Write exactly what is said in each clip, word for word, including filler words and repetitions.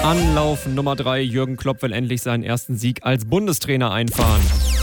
Anlauf Nummer drei. Jürgen Klopp will endlich seinen ersten Sieg als Bundestrainer einfahren.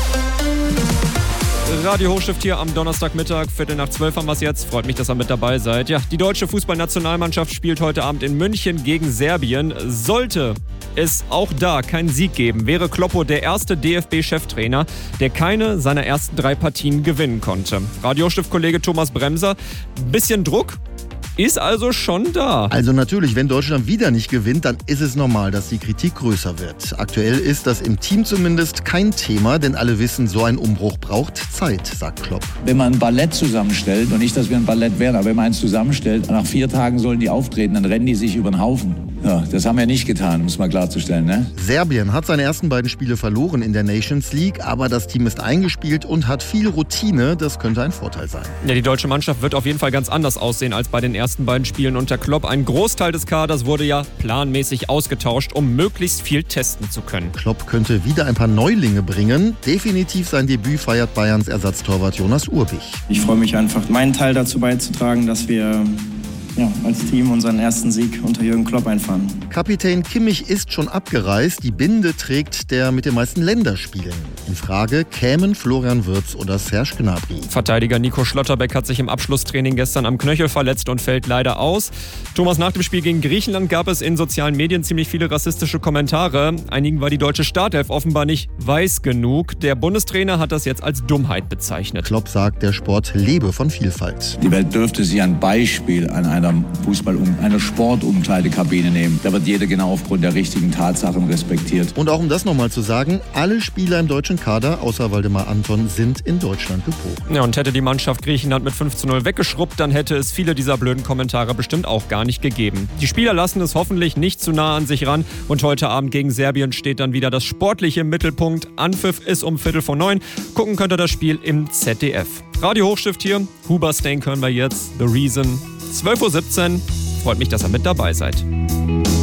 Radio Hochstift hier am Donnerstagmittag, Viertel nach zwölf haben wir es jetzt. Freut mich, dass ihr mit dabei seid. Ja, die deutsche Fußballnationalmannschaft spielt heute Abend in München gegen Serbien. Sollte es auch da keinen Sieg geben, wäre Kloppo der erste D F B-Cheftrainer, der keine seiner ersten drei Partien gewinnen konnte. Radio Hochstift-Kollege Thomas Bremser, bisschen Druck ist also schon da. Also natürlich, wenn Deutschland wieder nicht gewinnt, dann ist es normal, dass die Kritik größer wird. Aktuell ist das im Team zumindest kein Thema, denn alle wissen, so ein Umbruch braucht Zeit, sagt Klopp. Wenn man ein Ballett zusammenstellt, und nicht, dass wir ein Ballett wären, aber wenn man eins zusammenstellt, nach vier Tagen sollen die auftreten, dann rennen die sich über den Haufen. Ja, das haben wir nicht getan, muss man klarzustellen, ne? Serbien hat seine ersten beiden Spiele verloren in der Nations League, aber das Team ist eingespielt und hat viel Routine. Das könnte ein Vorteil sein. Ja, die deutsche Mannschaft wird auf jeden Fall ganz anders aussehen als bei den ersten beiden Spielen unter Klopp. Ein Großteil des Kaders wurde ja planmäßig ausgetauscht, um möglichst viel testen zu können. Klopp könnte wieder ein paar Neulinge bringen. Definitiv sein Debüt feiert Bayerns Ersatztorwart Jonas Urbich. Ich freue mich einfach, meinen Teil dazu beizutragen, dass wir ja, als Team unseren ersten Sieg unter Jürgen Klopp einfahren. Kapitän Kimmich ist schon abgereist. Die Binde trägt der mit den meisten Länderspielen. In Frage kämen Florian Wirtz oder Serge Gnabry. Verteidiger Nico Schlotterbeck hat sich im Abschlusstraining gestern am Knöchel verletzt und fällt leider aus. Thomas, nach dem Spiel gegen Griechenland gab es in sozialen Medien ziemlich viele rassistische Kommentare. Einigen war die deutsche Startelf offenbar nicht weiß genug. Der Bundestrainer hat das jetzt als Dummheit bezeichnet. Klopp sagt, der Sport lebe von Vielfalt. Die Welt dürfte sich ein Beispiel an einer Fußball um eine Sportumkleidekabine nehmen. Da wird jeder genau aufgrund der richtigen Tatsachen respektiert. Und auch um das nochmal zu sagen, alle Spieler im deutschen Kader, außer Waldemar Anton, sind in Deutschland geboren. Ja, und hätte die Mannschaft Griechenland mit fünf zu null weggeschrubbt, dann hätte es viele dieser blöden Kommentare bestimmt auch gar nicht gegeben. Die Spieler lassen es hoffentlich nicht zu nah an sich ran und heute Abend gegen Serbien steht dann wieder das Sportliche im Mittelpunkt. Anpfiff ist um Viertel vor neun. Gucken könnt ihr das Spiel im Z D F. Radio Hochstift hier, Huberstein hören wir jetzt, The Reason. zwölf Uhr siebzehn. Freut mich, dass ihr mit dabei seid.